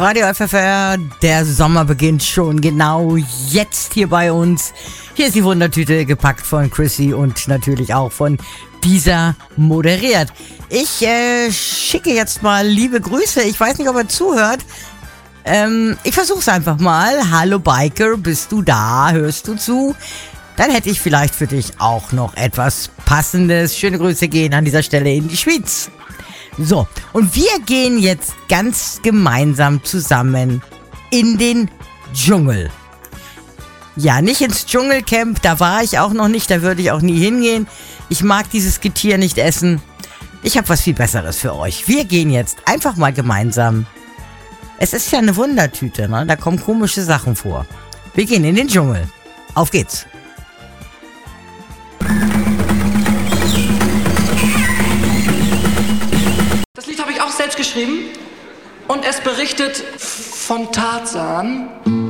Radio FFR, der Sommer beginnt schon genau jetzt hier bei uns. Hier ist die Wundertüte, gepackt von Chrissy und natürlich auch von dieser moderiert. Ich schicke jetzt mal liebe Grüße. Ich weiß nicht, ob er zuhört. Ich versuch's einfach mal. Hallo Biker, bist du da? Hörst du zu? Dann hätte ich vielleicht für dich auch noch etwas Passendes. Schöne Grüße gehen an dieser Stelle in die Schweiz. So, und wir gehen jetzt ganz gemeinsam zusammen in den Dschungel. Ja, nicht ins Dschungelcamp, da war ich auch noch nicht, da würde ich auch nie hingehen. Ich mag dieses Getier nicht essen. Ich habe was viel Besseres für euch. Wir gehen jetzt einfach mal gemeinsam. Es ist ja eine Wundertüte, ne? Da kommen komische Sachen vor. Wir gehen in den Dschungel. Auf geht's. Das Lied habe ich auch selbst geschrieben und es berichtet von Tarzan.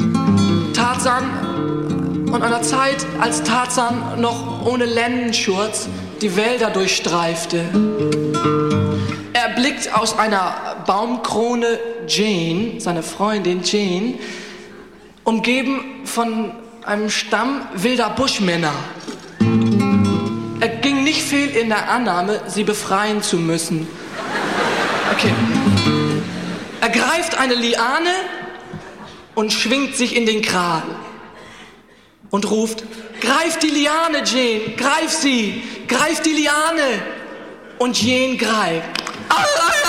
Tarzan und einer Zeit, als Tarzan noch ohne Lendenschurz die Wälder durchstreifte. Er erblickt aus einer Baumkrone Jane, seine Freundin Jane, umgeben von einem Stamm wilder Buschmänner. Er ging nicht fehl in der Annahme, sie befreien zu müssen. Okay. Er greift eine Liane und schwingt sich in den Gral und ruft: Greif die Liane, Jane, greif sie, greif die Liane. Und Jane greift.